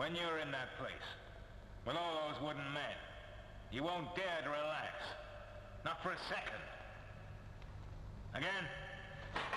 When you're in that place, with all those wooden men, you won't dare to relax. Not for a second. Again?